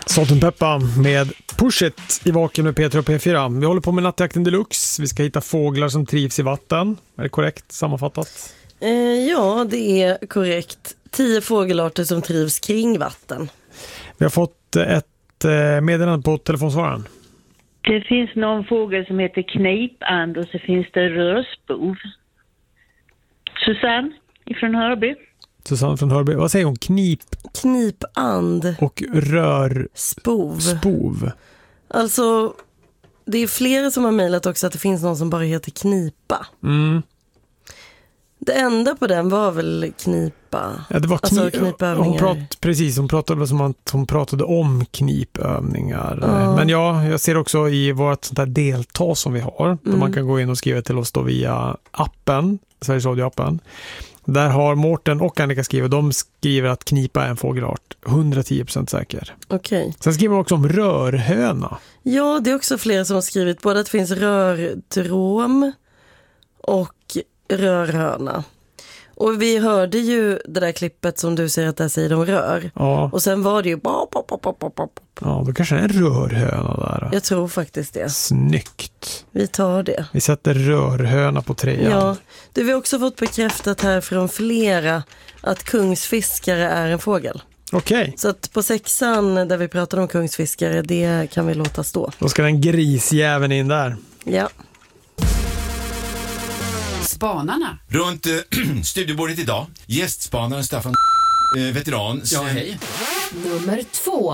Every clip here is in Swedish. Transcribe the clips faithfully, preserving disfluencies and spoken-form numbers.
Salt and Pepper med Push It i Vaken med P tre och P fyra. Vi håller på med nattjakten deluxe. Vi ska hitta fåglar som trivs i vatten. Är det korrekt sammanfattat? Eh, ja, det är korrekt. Tio fågelarter som trivs kring vatten. Vi har fått ett eh, meddelande på telefonsvararen. Det finns någon fågel som heter knipand och så finns det rörsbov. Susanne ifrån Hörby. Susanne från Hörby. Vad säger hon? Knip? Knipand. Och rör... Spov. Spov. Alltså, det är flera som har mejlat också att det finns någon som bara heter knipa. Mm. Det enda på den var väl knipa. Ja, det var kni- alltså knipövningar. Hon prat, precis, hon pratade som att hon pratade om knipövningar. Ja. Men ja, jag ser också i vårt sånt här delta som vi har. Mm. Där man kan gå in och skriva till oss då via appen, Sveriges Radio-appen. Där har Mårten och Annika skrivit, de skriver att knipa är en fågelart. hundratio procent säker. Okej. Okay. Sen skriver de också om rörhöna. Ja, det är också flera som har skrivit både att det finns rörtrom och rörhörna. Och vi hörde ju det där klippet som du säger att där säger de rör. Ja. Och sen var det ju bop, bop, bop, bop, bop. Ja, då kanske det är en rörhöna där. Jag tror faktiskt det. Snyggt. Vi tar det. Vi sätter rörhöna på trean. Ja, det vi har också fått bekräftat här från flera att kungsfiskare är en fågel. Okej. Okay. Så att på sexan där vi pratade om kungsfiskare, det kan vi låta stå. Då ska den grisjäveln in där. Ja. Spanarna. Runt äh, studiebordet idag, gästspanaren Staffan, äh, veteran. Ja, hej. Nummer två.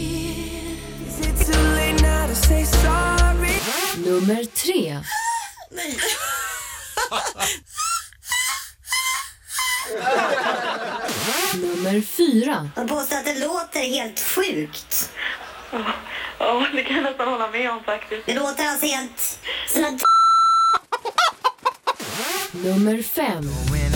Nummer tre. Nej. Nummer fyra. Jag påstår att det låter helt sjukt. Ja, ja, det kan jag nästan hålla med om faktiskt. Det låter alltså helt som att... Nummer fem.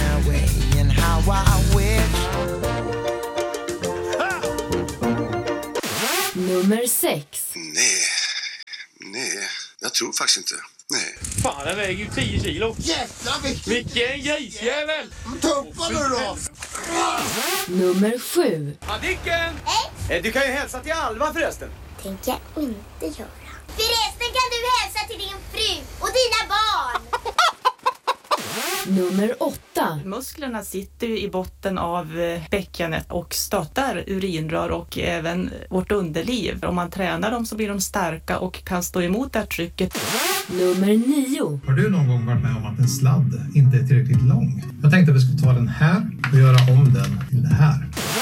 Nummer sex. Nej, nej, jag tror faktiskt inte. Nej. Fan, den väger ju tio kilo. Jävlar vilken... Vilken grisjävel! Tuppa nu då! Nummer sju. Adicken! Hej! Du kan ju hälsa till Alva förresten. Tänker jag inte göra. Förresten kan du hälsa till din fru och dina barn. Nummer åtta. Musklerna sitter ju i botten av bäckenet och stöttar urinrör och även vårt underliv. Om man tränar dem så blir de starka och kan stå emot det här trycket. Nummer nio. Har du någon gång varit med om att en sladd inte är tillräckligt lång? Jag tänkte att vi skulle ta den här och göra om den till det här.